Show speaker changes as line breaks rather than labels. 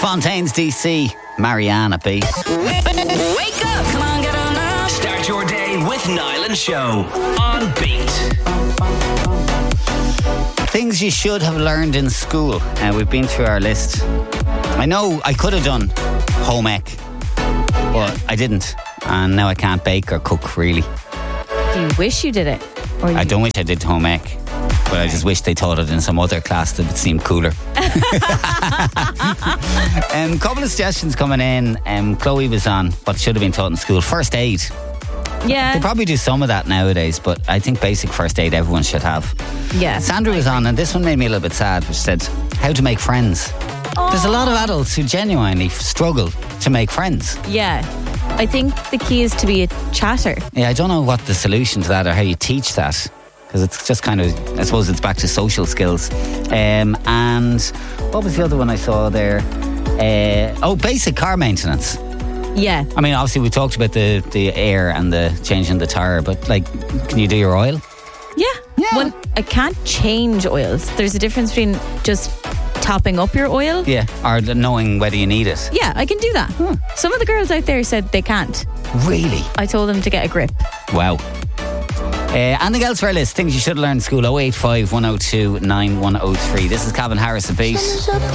Fontaine's DC, Mariana Beat.
Wake up! Come on, get on up.
Start your day with Niall and Show on Beat.
Things you should have learned in school. We've been through our list. I know I could have done home ec, but I didn't. And now I can't bake or cook, really.
Do you wish you did it? Or
I don't wish I did home ec, but I just wish they taught it in some other class that would seem cooler. Couple of suggestions coming in. Chloe was on what should have been taught in school. First aid.
Yeah.
They probably do some of that nowadays, but I think basic first aid everyone should have.
Yeah.
Sandra was on, and this one made me a little bit sad, which said, how to make friends. There's a lot of adults who genuinely struggle to make friends.
Yeah. I think the key is to be a chatter.
Yeah, I don't know what the solution to that or how you teach that, because it's just kind of, I suppose it's back to social skills. And what was the other one I saw there? Basic car maintenance.
Yeah.
I mean, obviously we talked about the air and the changing the tyre, but like, can you do your oil?
Yeah.
Yeah.
Well, I can't change oils. There's a difference between just topping up your oil.
Yeah, or knowing whether you need it.
Yeah, I can do that. Some of the girls out there said they can't.
Really?
I told them to get a grip.
Wow. Anything else for our list? Things you should have learned in school. 085 102 9103. This is Calvin Harris at Beat.